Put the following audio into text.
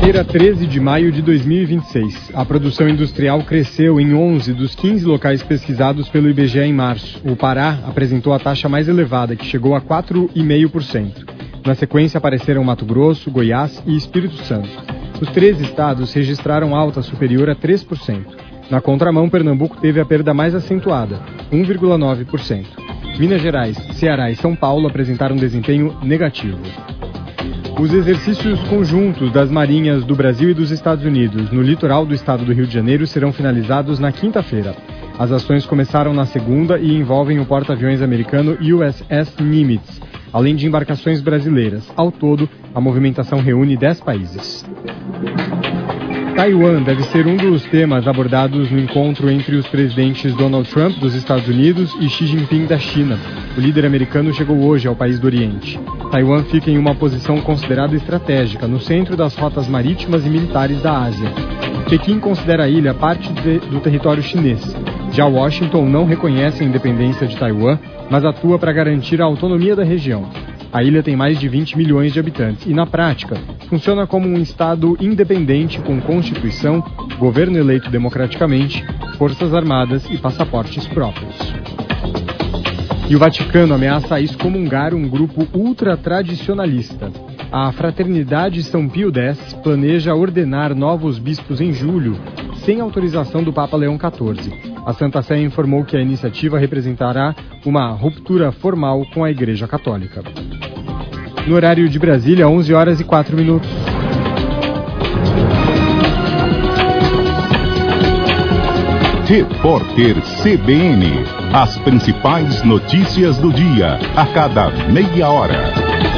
Quarta-feira, 13 de maio de 2026. A produção industrial cresceu em 11 dos 15 locais pesquisados pelo IBGE em março. O Pará apresentou a taxa mais elevada, que chegou a 4,5%. Na sequência, apareceram Mato Grosso, Goiás e Espírito Santo. Os 13 estados registraram alta superior a 3%. Na contramão, Pernambuco teve a perda mais acentuada, 1,9%. Minas Gerais, Ceará e São Paulo apresentaram desempenho negativo. Os exercícios conjuntos das marinhas do Brasil e dos Estados Unidos no litoral do estado do Rio de Janeiro serão finalizados na quinta-feira. As ações começaram na segunda e envolvem o porta-aviões americano USS Nimitz, além de embarcações brasileiras. Ao todo, a movimentação reúne 10 países. Taiwan deve ser um dos temas abordados no encontro entre os presidentes Donald Trump, dos Estados Unidos, e Xi Jinping, da China. O líder americano chegou hoje ao país do Oriente. Taiwan fica em uma posição considerada estratégica, no centro das rotas marítimas e militares da Ásia. Pequim considera a ilha parte do território chinês. Já Washington não reconhece a independência de Taiwan, mas atua para garantir a autonomia da região. A ilha tem mais de 20 milhões de habitantes e, na prática, funciona como um estado independente com constituição, governo eleito democraticamente, forças armadas e passaportes próprios. E o Vaticano ameaça excomungar um grupo ultratradicionalista. A Fraternidade São Pio X planeja ordenar novos bispos em julho, sem autorização do Papa Leão XIV. A Santa Sé informou que a iniciativa representará uma ruptura formal com a Igreja Católica. No horário de Brasília, 11 horas e 4 minutos. Repórter CBN. As principais notícias do dia, a cada meia hora.